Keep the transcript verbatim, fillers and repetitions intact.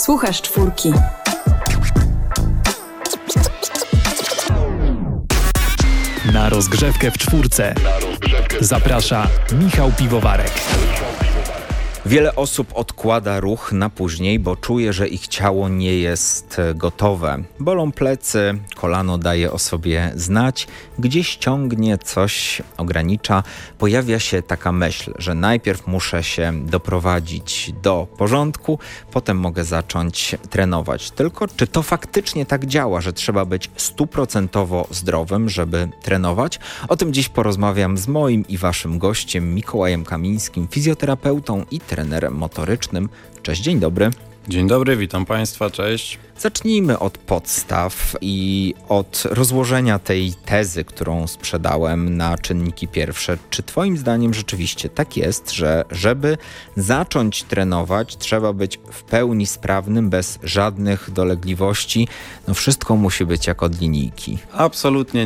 Słuchasz czwórki. Na rozgrzewkę w czwórce zaprasza Michał Piwowarek. Wiele osób odkłada ruch na później, bo czuje, że ich ciało nie jest gotowe. Bolą plecy, kolano daje o sobie znać, gdzieś ciągnie, coś ogranicza. Pojawia się taka myśl, że najpierw muszę się doprowadzić do porządku, potem mogę zacząć trenować. Tylko czy to faktycznie tak działa, że trzeba być stuprocentowo zdrowym, żeby trenować? O tym dziś porozmawiam z moim i waszym gościem Mikołajem Kamińskim, fizjoterapeutą i trenerem motorycznym. Cześć, dzień dobry. Dzień dobry, witam Państwa, cześć. Zacznijmy od podstaw i od rozłożenia tej tezy, którą sprzedałem na czynniki pierwsze. Czy twoim zdaniem rzeczywiście tak jest, że żeby zacząć trenować, trzeba być w pełni sprawnym, bez żadnych dolegliwości? No wszystko musi być jak od linijki. Absolutnie